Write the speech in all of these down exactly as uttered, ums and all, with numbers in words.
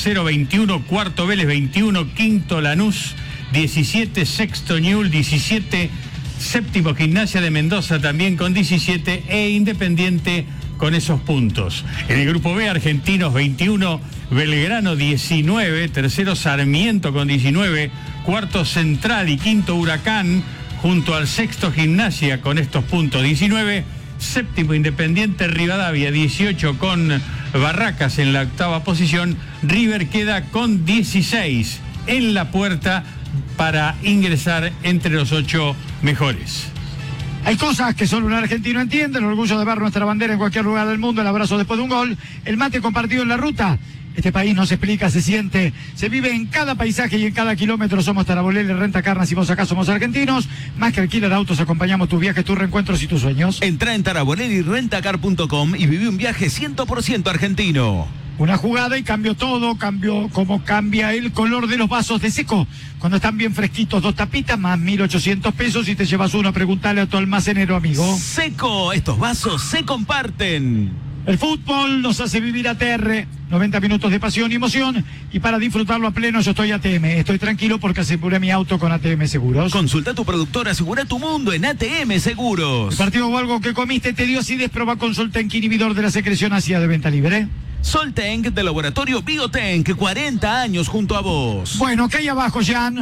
tercero veintiuno, cuarto Vélez veintiuno, quinto Lanús diecisiete, sexto Ñul diecisiete, séptimo Gimnasia de Mendoza también con diecisiete e Independiente con esos puntos. En el grupo B, Argentinos veintiuno, Belgrano diecinueve, tercero Sarmiento con diecinueve, cuarto Central y quinto Huracán, junto al sexto Gimnasia con estos puntos diecinueve, séptimo Independiente Rivadavia dieciocho con Barracas en la octava posición, River queda con dieciséis en la puerta para ingresar entre los ocho mejores. Hay cosas que solo un argentino entiende: el orgullo de ver nuestra bandera en cualquier lugar del mundo, el abrazo después de un gol, el mate compartido en la ruta. Este país no se explica, se siente, se vive en cada paisaje y en cada kilómetro. Somos Tarabolelli Renta Car, nacimos acá, somos argentinos. Más que alquiler autos, acompañamos tus viajes, tus reencuentros y tus sueños. Entra en tarabolelli rentacar punto com y vive un viaje cien por ciento argentino. Una jugada y cambió todo, cambió como cambia el color de los vasos de Seco. Cuando están bien fresquitos, dos tapitas más mil ochocientos pesos y te llevas uno. Preguntale a tu almacenero, amigo. Seco, estos vasos se comparten. El fútbol nos hace vivir A T R, noventa minutos de pasión y emoción, y para disfrutarlo a pleno yo estoy A T M. Estoy tranquilo porque aseguré mi auto con A T M Seguros. Consulta a tu productor, asegura tu mundo en A T M Seguros. El partido o algo que comiste te dio acidez, proba con Soltenk, inhibidor de la secreción ácida de venta libre. Soltenk del laboratorio Biotenk, cuarenta años junto a vos. Bueno, ¿qué hay abajo, Jan?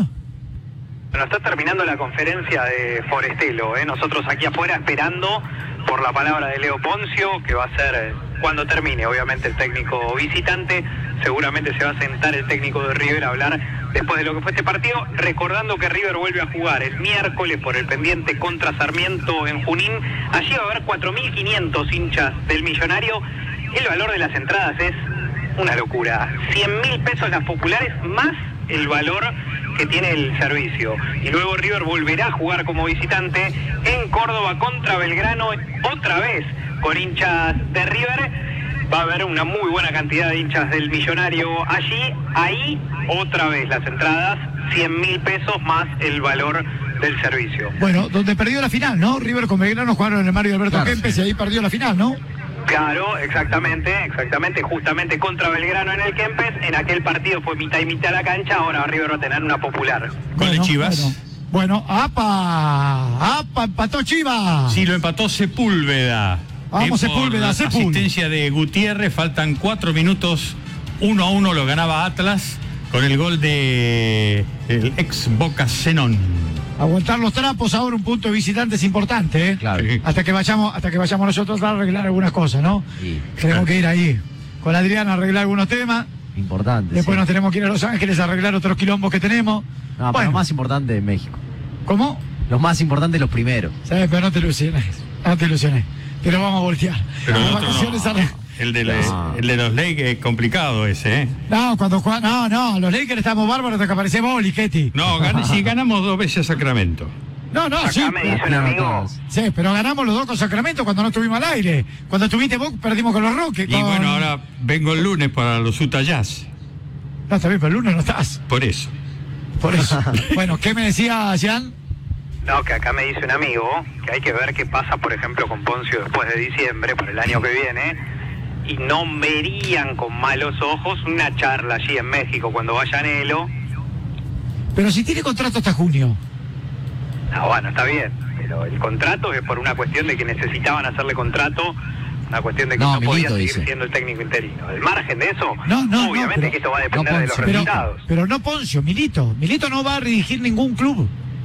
Bueno, está terminando la conferencia de Forestelo, ¿eh? Nosotros aquí afuera esperando por la palabra de Leo Poncio, que va a ser eh, cuando termine, obviamente, el técnico visitante. Seguramente se va a sentar el técnico de River a hablar después de lo que fue este partido, recordando que River vuelve a jugar el miércoles por el pendiente contra Sarmiento en Junín. Allí va a haber cuatro mil quinientos hinchas del Millonario. El valor de las entradas es una locura, cien mil pesos las populares más el valor que tiene el servicio. Y luego River volverá a jugar como visitante en Córdoba contra Belgrano, otra vez con hinchas de River. Va a haber una muy buena cantidad de hinchas del Millonario allí. Ahí otra vez las entradas, cien mil pesos más el valor del servicio. Bueno, donde perdió la final, ¿no? River con Belgrano jugaron en el Mario Alberto claro, Kempes sí. Y ahí perdió la final, ¿no? Claro, exactamente, exactamente, justamente contra Belgrano en el Kempes. En aquel partido fue mitad y mitad la cancha, ahora River va a tener una popular. Con el Chivas. Bueno, bueno, ¡apa! ¡Apa! Empató Chivas. Sí, lo empató Sepúlveda. Vamos, Sepúlveda, Sepúlveda. Asistencia de Gutiérrez, faltan cuatro minutos, uno a uno lo ganaba Atlas con el gol de el ex Boca Zenón. Aguantar los trapos, ahora un punto de visitante es importante, ¿eh? Claro. Hasta que vayamos, hasta que vayamos nosotros a arreglar algunas cosas, ¿no? Sí. Tenemos que ir ahí con Adrián a arreglar algunos temas. Importante. Después sí. nos tenemos que ir a Los Ángeles a arreglar otros quilombos que tenemos. No, pero bueno. lo más importante es México. ¿Cómo? Los más importantes, los primeros. ¿Sabes? Pero no te ilusiones. No te ilusiones. Te lo vamos a voltear. Pero las el otro vacaciones no. arre- El de, los, No. el de los Lakers es complicado ese, ¿eh? No, cuando juegan. No, no, los Lakers estamos bárbaros hasta que aparece Boli, Ketty. No, gan- si ganamos dos veces a Sacramento. No, no, Acá sí. me dice un amigo, Sí, pero ganamos los dos con Sacramento cuando no estuvimos al aire. Cuando estuviste vos, perdimos con los Rockets. Y con- bueno, ahora vengo el lunes para los Utah Jazz. No, está bien, pero el lunes no estás. Por eso. Por eso. Bueno, ¿qué me decía Jan? no, que acá me dice un amigo que hay que ver qué pasa, por ejemplo, con Poncio después de diciembre, por el año que viene, y no verían con malos ojos una charla allí en México cuando vaya Nelo. Pero si tiene contrato hasta junio. Ah, bueno, está bien, pero el contrato es por una cuestión de que necesitaban hacerle contrato, una cuestión de que No, no, podía Milito seguir dice. siendo el técnico interino. Al margen de eso, No, no, obviamente no, pero- que esto va a depender no, de los Poncio, Pero, resultados. pero no Poncio, Milito. Milito no va a dirigir ningún club.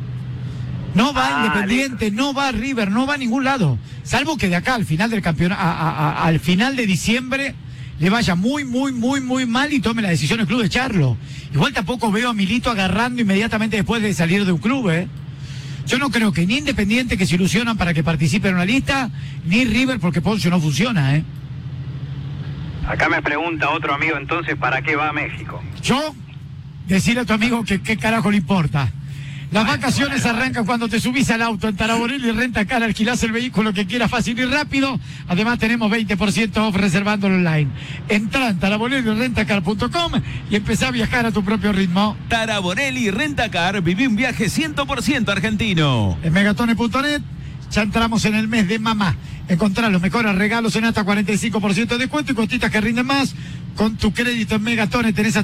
No va a Ah, Independiente, no va a River, no va a ningún lado. Salvo que de acá al final del campeonato, a- a- a- al final de diciembre, le vaya muy, muy, muy, muy mal y tome la decisión el club de echarlo. Igual tampoco veo a Milito agarrando inmediatamente después de salir de un club, ¿eh? Yo no creo que ni Independiente, que se ilusionan para que participe en una lista, ni River, porque Poncio no funciona, ¿eh? Acá me pregunta otro amigo entonces, ¿para qué va a México? Yo, decirle a tu amigo que qué carajo le importa. Las vacaciones arrancan cuando te subís al auto en Taraborelli y Renta Car, alquilás el vehículo que quieras fácil y rápido. Además tenemos veinte por ciento off reservándolo online. Entrá en taraborelli rentacar punto com y empezá a viajar a tu propio ritmo. Taraborelli Rentacar, viví un viaje cien por ciento argentino. En megatone punto net ya entramos en el mes de mamá. Encontrá los mejores regalos en hasta cuarenta y cinco por ciento de descuento y costitas que rinden más. Con tu crédito en Megatone tenés hasta